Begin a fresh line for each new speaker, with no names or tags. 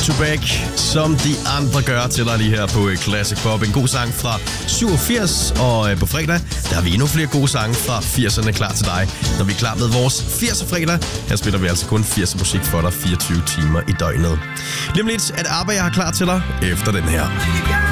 to back, som de andre gør til dig lige her på Classic Pop. En god sang fra 87, og på fredag, der har vi endnu flere gode sange fra 80'erne klar til dig. Når vi er klar med vores 80'er fredag, her spiller vi altså kun 80'er musik for dig 24 timer i døgnet. Lige om lidt, at ABBA jeg har klar til dig efter den her.